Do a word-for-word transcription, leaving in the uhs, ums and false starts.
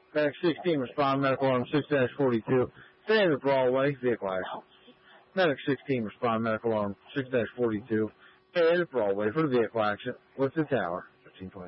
Medic sixteen, respond, medical alarm six dash forty-two. Stay in the Broadway, vehicle action. Medic sixteen, respond, medical alarm six dash forty-two. Stay in the Broadway for the vehicle action. What's the tower? fifteen twenty.